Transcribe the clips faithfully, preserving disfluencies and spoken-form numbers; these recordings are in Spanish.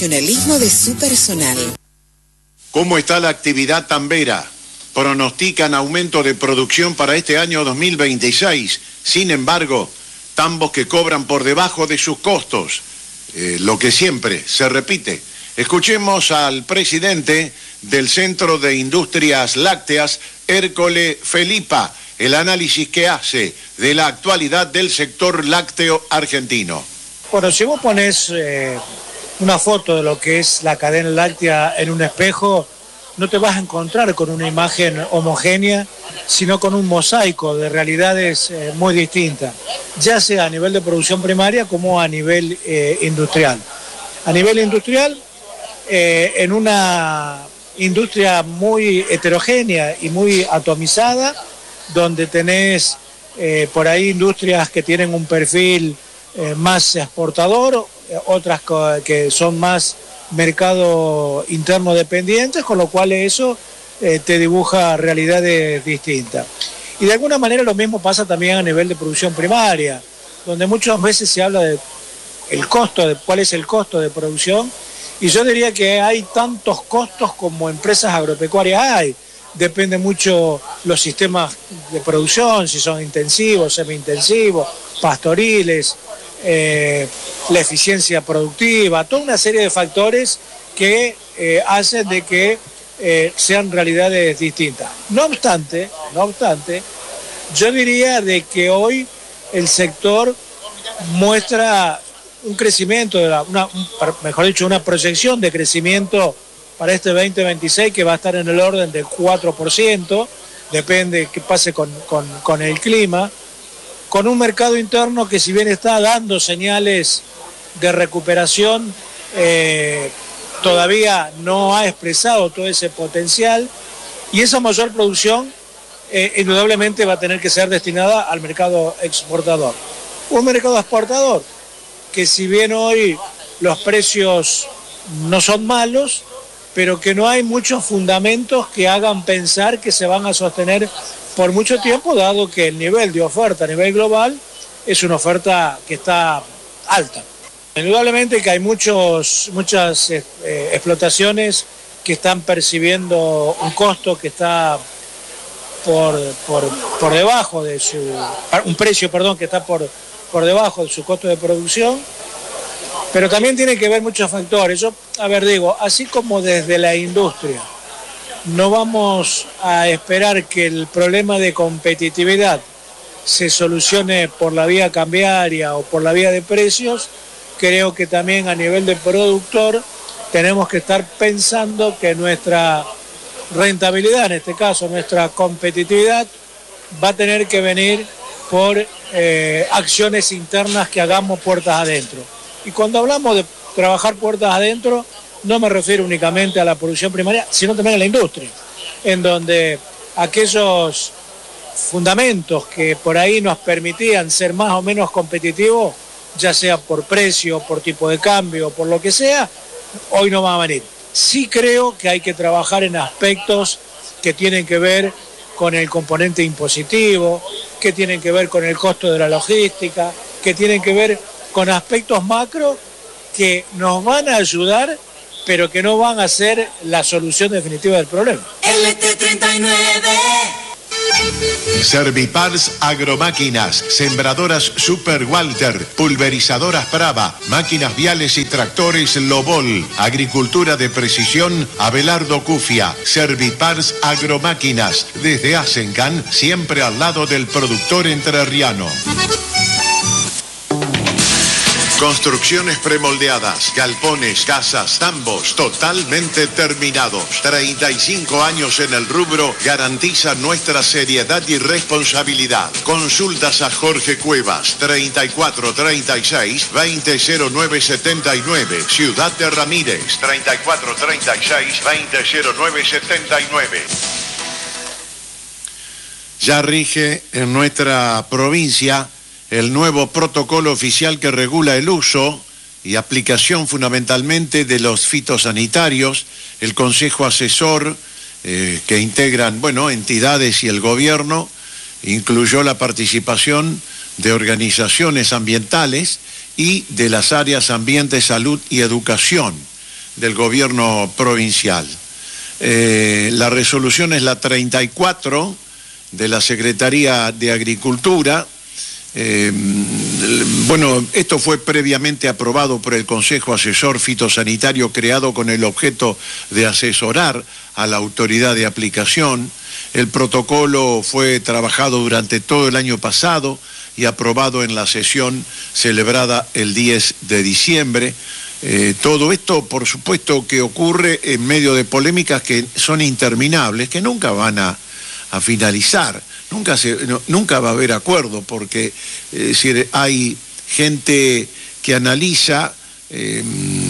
profesionalismo de su personal. ¿Cómo está la actividad tambera? Pronostican aumento de producción para este año dos mil veintiséis. Sin embargo, tambos que cobran por debajo de sus costos. Eh, lo que siempre se repite. Escuchemos al presidente del Centro de Industrias Lácteas, Hércole Felipa, el análisis que hace de la actualidad del sector lácteo argentino. Bueno, si vos pones eh, una foto de lo que es la cadena láctea en un espejo, no te vas a encontrar con una imagen homogénea, sino con un mosaico de realidades eh, muy distintas, ya sea a nivel de producción primaria como a nivel eh, industrial. A nivel industrial, eh, en una industria muy heterogénea y muy atomizada, donde tenés eh, por ahí industrias que tienen un perfil eh, más exportador, eh, otras que son más mercado interno dependientes, con lo cual eso eh, te dibuja realidades distintas. Y de alguna manera lo mismo pasa también a nivel de producción primaria, donde muchas veces se habla de el costo, de cuál es el costo de producción, y yo diría que hay tantos costos como empresas agropecuarias hay. Depende mucho los sistemas de producción, si son intensivos, semi-intensivos, pastoriles, eh, la eficiencia productiva, toda una serie de factores que eh, hacen de que eh, sean realidades distintas. No obstante, no obstante, yo diría de que hoy el sector muestra un crecimiento, de la, una, un, mejor dicho, una proyección de crecimiento para este veinte veintiséis que va a estar en el orden del cuatro por ciento, depende qué pase con, con, con el clima, con un mercado interno que si bien está dando señales de recuperación, eh, todavía no ha expresado todo ese potencial, y esa mayor producción eh, indudablemente va a tener que ser destinada al mercado exportador. Un mercado exportador que si bien hoy los precios no son malos, pero que no hay muchos fundamentos que hagan pensar que se van a sostener por mucho tiempo, dado que el nivel de oferta a nivel global es una oferta que está alta. Indudablemente que hay muchos, muchas eh, explotaciones que están percibiendo un costo que está por, por, por debajo de su, un precio, perdón, que está por, por debajo de su costo de producción, pero también tiene que ver muchos factores. Yo, a ver, digo, así como desde la industria no vamos a esperar que el problema de competitividad se solucione por la vía cambiaria o por la vía de precios, creo que también a nivel de productor tenemos que estar pensando que nuestra rentabilidad, en este caso nuestra competitividad, va a tener que venir por eh, acciones internas que hagamos puertas adentro. Y cuando hablamos de trabajar puertas adentro, no me refiero únicamente a la producción primaria, sino también a la industria, en donde aquellos fundamentos que por ahí nos permitían ser más o menos competitivos, ya sea por precio, por tipo de cambio, por lo que sea, hoy no van a venir. Sí creo que hay que trabajar en aspectos que tienen que ver con el componente impositivo, que tienen que ver con el costo de la logística, que tienen que ver con aspectos macro que nos van a ayudar, pero que no van a ser la solución definitiva del problema. L T treinta y nueve. Servipars Agromáquinas, sembradoras Super Walter, pulverizadoras Brava, máquinas viales y tractores Lobol, agricultura de precisión Abelardo Cufia. Servipars Agromáquinas, desde Asencan, siempre al lado del productor entrerriano. Construcciones premoldeadas, galpones, casas, tambos, totalmente terminados. treinta y cinco años en el rubro garantiza nuestra seriedad y responsabilidad. Consultas a Jorge Cuevas, treinta y cuatro treinta y seis veinte cero nueve setenta y nueve. Ciudad de Ramírez, treinta y cuatro treinta y seis veinte cero nueve setenta y nueve. Ya rige en nuestra provincia el nuevo protocolo oficial que regula el uso y aplicación fundamentalmente de los fitosanitarios, el Consejo Asesor eh, que integran, bueno, entidades y el gobierno, incluyó la participación de organizaciones ambientales y de las áreas ambiente, salud y educación. del gobierno provincial. Eh, la resolución es la treinta y cuatro de la Secretaría de Agricultura. Eh, bueno, esto fue previamente aprobado por el Consejo Asesor Fitosanitario creado con el objeto de asesorar a la autoridad de aplicación. El protocolo fue trabajado durante todo el año pasado y aprobado en la sesión celebrada el diez de diciembre. Eh, todo esto, por supuesto, que ocurre en medio de polémicas que son interminables, que nunca van a, a finalizar. Nunca, se, no, nunca va a haber acuerdo, porque es decir, hay gente que analiza, eh,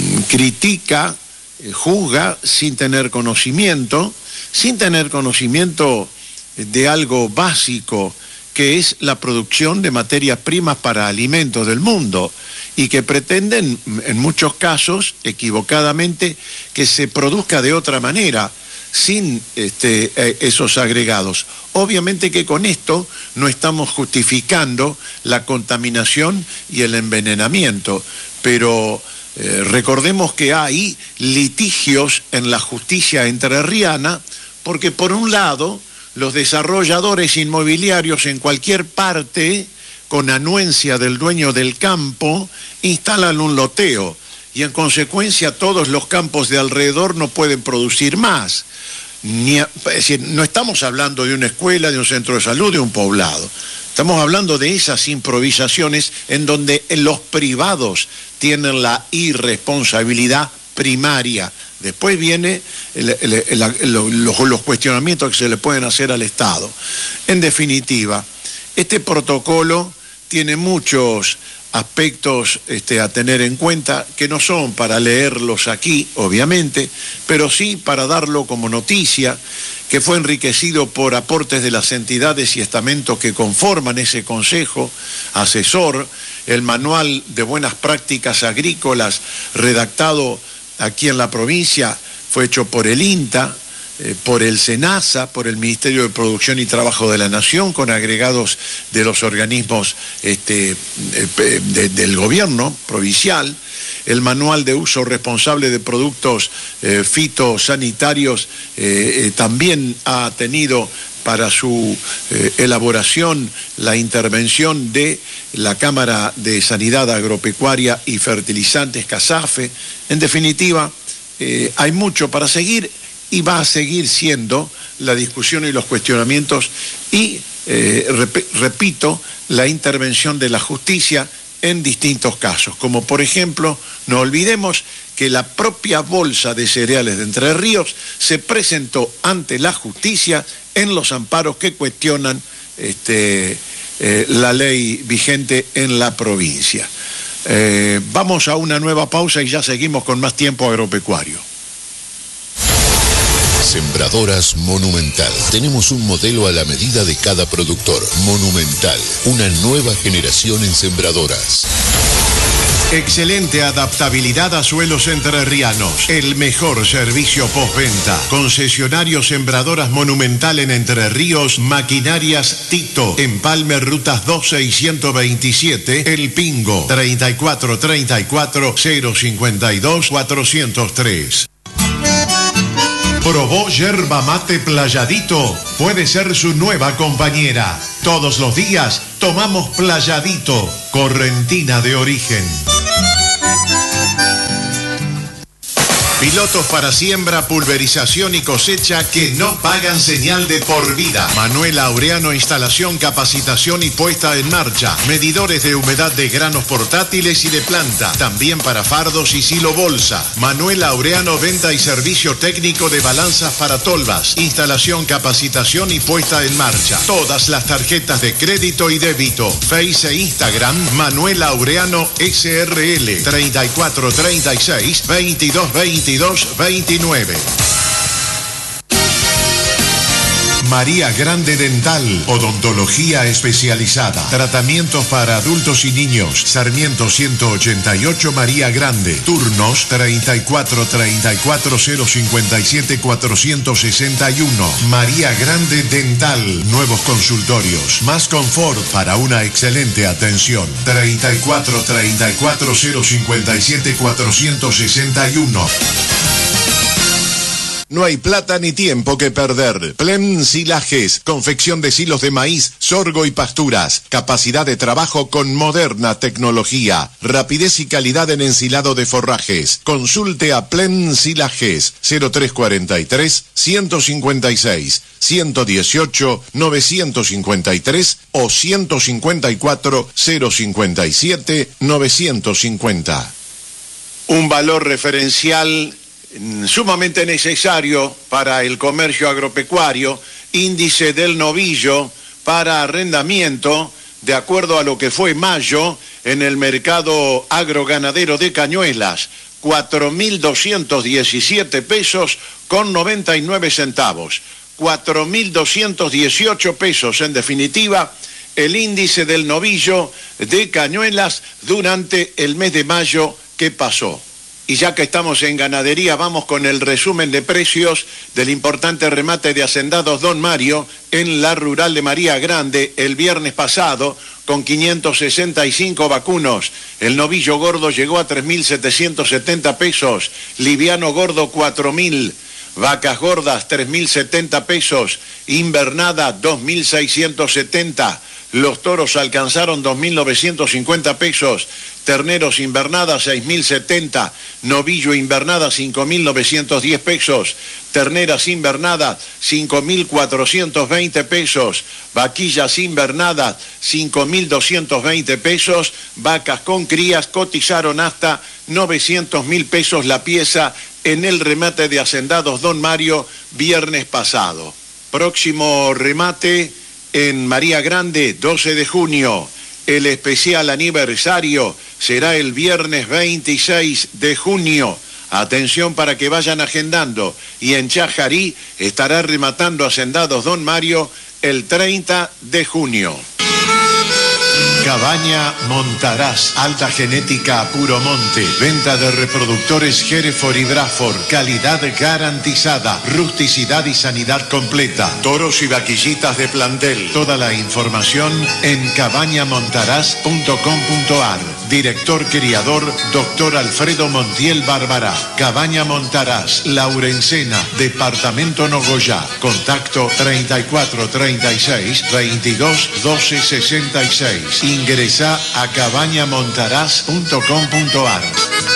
critica, eh, juzga sin tener conocimiento, sin tener conocimiento de algo básico, que es la producción de materias primas para alimentos del mundo, y que pretenden, en muchos casos, equivocadamente, que se produzca de otra manera, sin este, eh, esos agregados. Obviamente que con esto no estamos justificando la contaminación y el envenenamiento, pero eh, recordemos que hay litigios en la justicia entrerriana, porque por un lado, los desarrolladores inmobiliarios en cualquier parte, con anuencia del dueño del campo, instalan un loteo, y en consecuencia todos los campos de alrededor no pueden producir más. Ni, es decir, no estamos hablando de una escuela, de un centro de salud, de un poblado. Estamos hablando de esas improvisaciones en donde los privados tienen la irresponsabilidad primaria. Después viene el, el, el, el, los, los cuestionamientos que se le pueden hacer al Estado. En definitiva, este protocolo tiene muchos aspectos este, a tener en cuenta, que no son para leerlos aquí, obviamente, pero sí para darlo como noticia, que fue enriquecido por aportes de las entidades y estamentos que conforman ese consejo asesor, el manual de buenas prácticas agrícolas redactado aquí en la provincia fue hecho por el INTA, Eh, por el SENASA, por el Ministerio de Producción y Trabajo de la Nación, con agregados de los organismos este, eh, de, del gobierno provincial, el manual de uso responsable de productos eh, fitosanitarios eh, eh, también ha tenido para su eh, elaboración la intervención de la Cámara de Sanidad Agropecuaria y Fertilizantes, CASAFE. En definitiva, eh, hay mucho para seguir, y va a seguir siendo la discusión y los cuestionamientos y, eh, rep repito, la intervención de la justicia en distintos casos, como por ejemplo, no olvidemos que la propia Bolsa de Cereales de Entre Ríos se presentó ante la justicia en los amparos que cuestionan este, eh, la ley vigente en la provincia. Eh, vamos a una nueva pausa y ya seguimos con más Tiempo Agropecuario. Sembradoras Monumental. Tenemos un modelo a la medida de cada productor. Monumental, una nueva generación en sembradoras. Excelente adaptabilidad a suelos entrerrianos. El mejor servicio postventa. Concesionario Sembradoras Monumental en Entre Ríos. Maquinarias Tito. Empalme Rutas doce y ciento veintisiete. El Pingo. treinta y cuatro treinta y cuatro cero cincuenta y dos cuatrocientos tres. Probó yerba mate Playadito, puede ser su nueva compañera. Todos los días tomamos Playadito, correntina de origen. Pilotos para siembra, pulverización y cosecha que no pagan señal de por vida. Manuel Laureano, instalación, capacitación y puesta en marcha. Medidores de humedad de granos portátiles y de planta. También para fardos y silo bolsa. Manuel Laureano, venta y servicio técnico de balanzas para tolvas. Instalación, capacitación y puesta en marcha. Todas las tarjetas de crédito y débito. Face e Instagram, Manuel Laureano S R L. treinta y cuatro treinta y seis veintidós veintidós veintinueve. María Grande Dental, odontología especializada, tratamientos para adultos y niños. Sarmiento ciento ochenta y ocho María Grande, turnos treinta y cuatro treinta y cuatro cero cincuenta y siete cuatrocientos sesenta y uno. María Grande Dental, nuevos consultorios, más confort para una excelente atención. treinta y cuatro treinta y cuatro cero cincuenta y siete cuatrocientos sesenta y uno. no hay plata ni tiempo que perder. Plen Silajes, confección de silos de maíz, sorgo y pasturas. Capacidad de trabajo con moderna tecnología. Rapidez y calidad en ensilado de forrajes. Consulte a Plen Silajes, cero tres cuarenta y tres, ciento cincuenta y seis, ciento dieciocho, novecientos cincuenta y tres o ciento cincuenta y cuatro, cero cincuenta y siete, novecientos cincuenta. Un valor referencial sumamente necesario para el comercio agropecuario, índice del novillo para arrendamiento, de acuerdo a lo que fue mayo en el mercado agroganadero de Cañuelas, cuatro mil doscientos diecisiete pesos con noventa y nueve centavos, cuatro mil doscientos dieciocho pesos en definitiva, el índice del novillo de Cañuelas durante el mes de mayo que pasó. Y ya que estamos en ganadería, vamos con el resumen de precios del importante remate de hacendados Don Mario en la rural de María Grande el viernes pasado, con quinientos sesenta y cinco vacunos. El novillo gordo llegó a tres mil setecientos setenta pesos, liviano gordo cuatro mil, vacas gordas tres mil setenta pesos, invernada dos mil seiscientos setenta. Los toros alcanzaron dos mil novecientos cincuenta pesos, terneros invernada seis mil setenta, novillo invernada cinco mil novecientos diez pesos, terneras invernadas cinco mil cuatrocientos veinte pesos, vaquillas invernadas cinco mil doscientos veinte pesos, vacas con crías cotizaron hasta novecientos mil pesos la pieza en el remate de hacendados Don Mario viernes pasado. Próximo remate en María Grande, doce de junio. El especial aniversario será el viernes veintiséis de junio. Atención para que vayan agendando. Y en Chajarí estará rematando hacendados Don Mario el treinta de junio. Cabaña Montaraz, alta genética a puro monte, venta de reproductores Hereford y Braford, calidad garantizada, rusticidad y sanidad completa, toros y vaquillitas de plantel. Toda la información en cabaña montaraz punto com punto ar. Director criador, doctor Alfredo Montiel Bárbara. Cabaña Montaraz, Laurencena, departamento Nogoyá. Contacto treinta y cuatro treinta y seis, veintidós doce sesenta y seis. Ingresa a cabaña montaraz punto com punto ar.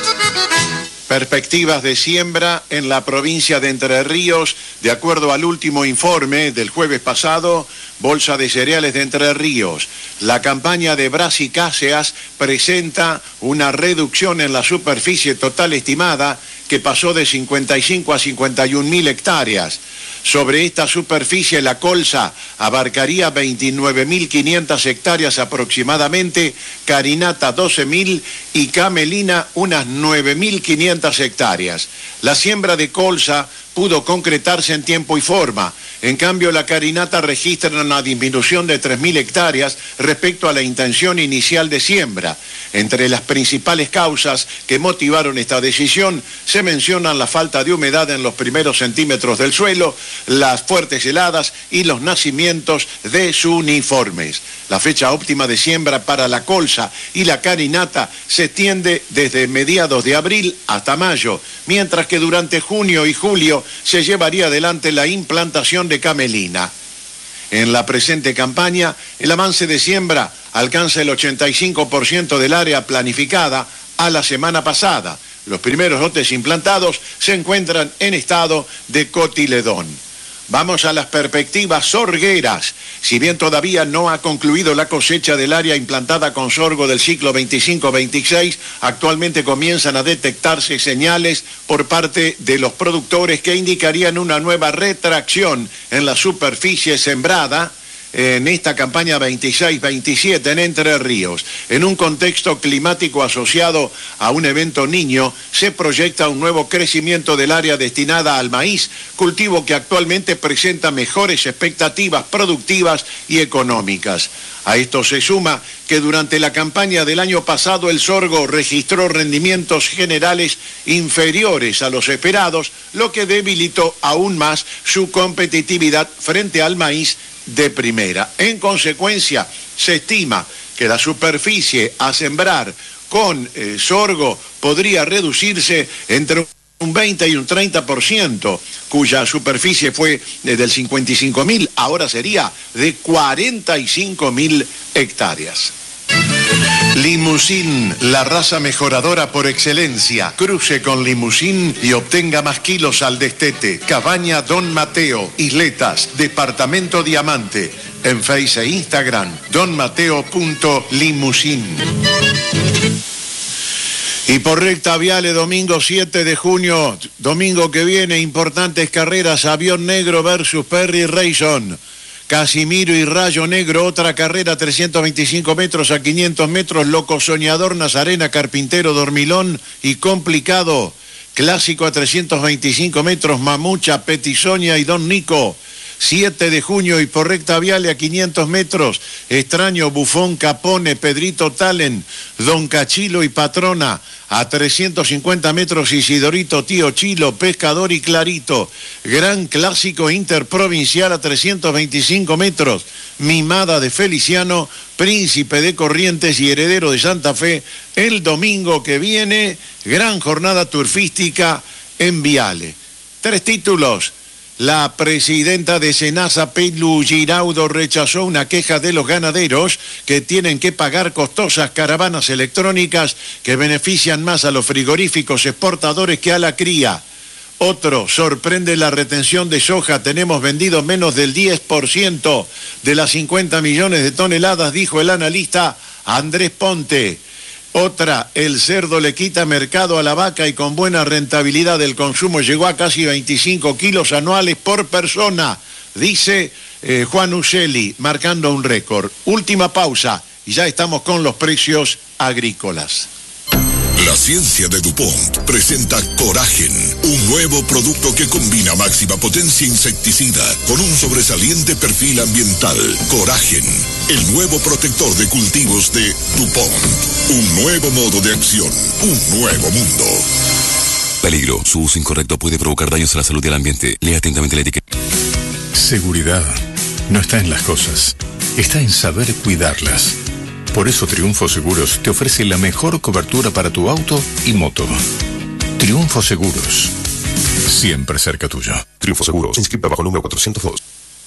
Perspectivas de siembra en la provincia de Entre Ríos, de acuerdo al último informe del jueves pasado, Bolsa de Cereales de Entre Ríos. La campaña de Brasicáceas presenta una reducción en la superficie total estimada que pasó de cincuenta y cinco a cincuenta y un mil hectáreas. Sobre esta superficie la colza abarcaría veintinueve mil quinientas hectáreas aproximadamente, carinata doce mil y camelina unas nueve mil quinientas hectáreas. La siembra de colza pudo concretarse en tiempo y forma. En cambio, la carinata registra una disminución de tres mil hectáreas respecto a la intención inicial de siembra. Entre las principales causas que motivaron esta decisión se mencionan la falta de humedad en los primeros centímetros del suelo, las fuertes heladas y los nacimientos desuniformes. La fecha óptima de siembra para la colza y la carinata se extiende desde mediados de abril hasta mayo, mientras que durante junio y julio se llevaría adelante la implantación de camelina. En la presente campaña, el avance de siembra alcanza el ochenta y cinco por ciento del área planificada a la semana pasada. Los primeros lotes implantados se encuentran en estado de cotiledón. Vamos a las perspectivas sorgueras. Si bien todavía no ha concluido la cosecha del área implantada con sorgo del ciclo veinticinco veintiséis, actualmente comienzan a detectarse señales por parte de los productores que indicarían una nueva retracción en la superficie sembrada en esta campaña veintiséis veintisiete en Entre Ríos. En un contexto climático asociado a un evento niño, se proyecta un nuevo crecimiento del área destinada al maíz, cultivo que actualmente presenta mejores expectativas productivas y económicas. A esto se suma que durante la campaña del año pasado el sorgo registró rendimientos generales inferiores a los esperados, lo que debilitó aún más su competitividad frente al maíz de primera. En consecuencia, se estima que la superficie a sembrar con eh, sorgo podría reducirse entre un veinte y un treinta por ciento, cuya superficie fue del cincuenta y cinco mil, ahora sería de cuarenta y cinco mil hectáreas. Limusín, la raza mejoradora por excelencia. Cruce con Limusín y obtenga más kilos al destete. Cabaña Don Mateo, Isletas, Departamento Diamante. En Face e Instagram, don mateo punto limusín. Y por recta viale, domingo siete de junio, domingo que viene, importantes carreras, Avión Negro versus Perry Rayson. Casimiro y Rayo Negro, otra carrera, trescientos veinticinco metros a quinientos metros, Loco Soñador, Nazarena, Carpintero, Dormilón y Complicado. Clásico a trescientos veinticinco metros, Mamucha, Petisoña y Don Nico. siete de junio y por recta viale a quinientos metros, Extraño, Bufón, Capone, Pedrito Talen, Don Cachilo y Patrona. A trescientos cincuenta metros, Isidorito, Tío Chilo, Pescador y Clarito. Gran Clásico Interprovincial a trescientos veinticinco metros, Mimada de Feliciano, Príncipe de Corrientes y Heredero de Santa Fe. El domingo que viene, gran jornada turfística en Viale. Tres títulos. La presidenta de Senasa, Pelu Giraudo, rechazó una queja de los ganaderos que tienen que pagar costosas caravanas electrónicas que benefician más a los frigoríficos exportadores que a la cría. Otro, sorprende la retención de soja. Tenemos vendido menos del diez por ciento de las cincuenta millones de toneladas, dijo el analista Andrés Ponte. Otra, el cerdo le quita mercado a la vaca y con buena rentabilidad el consumo llegó a casi veinticinco kilos anuales por persona, dice eh, Juan Uccelli, marcando un récord. Última pausa y ya estamos con los precios agrícolas. La ciencia de DuPont presenta Coragen, un nuevo producto que combina máxima potencia insecticida con un sobresaliente perfil ambiental. Coragen, el nuevo protector de cultivos de DuPont. Un nuevo modo de acción, un nuevo mundo. Peligro, su uso incorrecto puede provocar daños a la salud y al ambiente. Lea atentamente la etiqueta. Seguridad no está en las cosas, está en saber cuidarlas. Por eso Triunfo Seguros te ofrece la mejor cobertura para tu auto y moto. Triunfo Seguros, siempre cerca tuyo. Triunfo Seguros, inscrita bajo número cuatrocientos dos.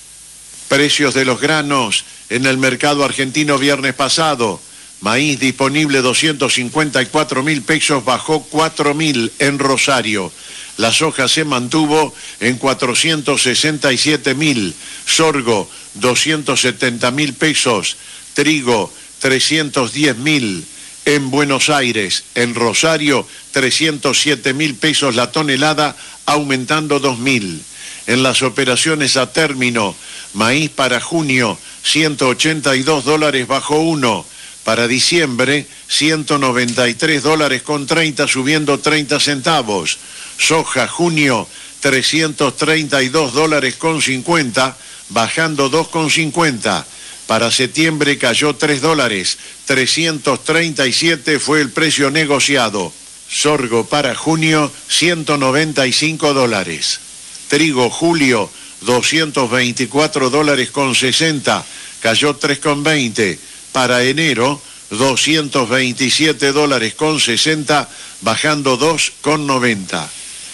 Precios de los granos en el mercado argentino viernes pasado. Maíz disponible doscientos cincuenta y cuatro mil pesos, bajó cuatro mil en Rosario. La soja se mantuvo en cuatrocientos sesenta y siete mil. Sorgo, doscientos setenta mil pesos. Trigo, trescientos diez mil. En Buenos Aires, en Rosario, trescientos siete mil pesos la tonelada, aumentando dos mil. En las operaciones a término, maíz para junio, ciento ochenta y dos dólares bajo uno. Para diciembre, ciento noventa y tres dólares con treinta, subiendo treinta centavos. Soja junio, trescientos treinta y dos dólares con cincuenta, bajando dos con cincuenta. Para septiembre cayó tres dólares, trescientos treinta y siete fue el precio negociado. Sorgo para junio, ciento noventa y cinco dólares. Trigo julio, doscientos veinticuatro dólares con sesenta, cayó tres con veinte. Para enero, doscientos veintisiete dólares con sesenta, bajando dos con noventa.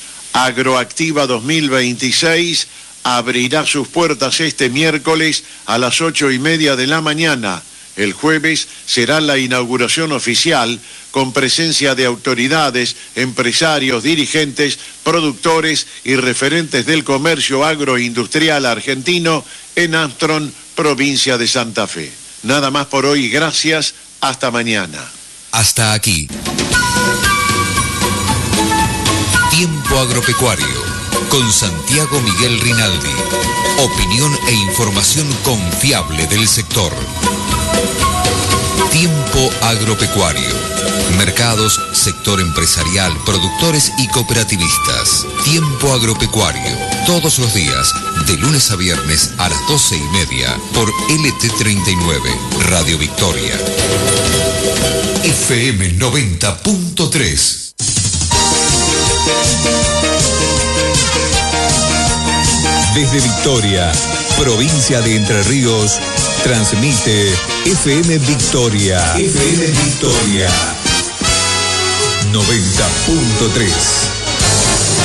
Agroactiva dos mil veintiséis abrirá sus puertas este miércoles a las ocho y media de la mañana. El jueves será la inauguración oficial con presencia de autoridades, empresarios, dirigentes, productores y referentes del comercio agroindustrial argentino en Armstrong, provincia de Santa Fe. Nada más por hoy, gracias, hasta mañana. Hasta aquí. Tiempo Agropecuario con Santiago Miguel Rinaldi. Opinión e información confiable del sector. Tiempo Agropecuario. Mercados, sector empresarial, productores y cooperativistas. Tiempo Agropecuario. Todos los días, de lunes a viernes a las doce y media, por L T treinta y nueve, Radio Victoria. F M noventa punto tres. Desde Victoria, provincia de Entre Ríos, transmite F M Victoria. F M Victoria noventa punto tres.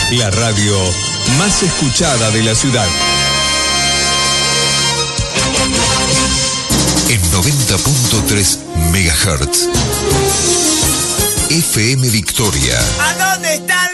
la radio más escuchada de la ciudad. En noventa punto tres megahertz. F M Victoria. ¿A dónde está el